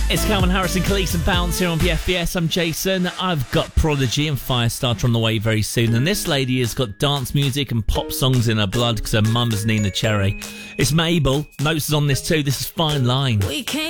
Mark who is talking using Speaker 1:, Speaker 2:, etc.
Speaker 1: It's Calvin Harris and Khalees and Bounce here on BFBS. I'm Jason. I've got Prodigy and Firestarter on the way very soon. And this lady has got dance music and pop songs in her blood because her mum is Nina Cherry. It's Mabel. Notes is on this too. This is Fine Line.
Speaker 2: We came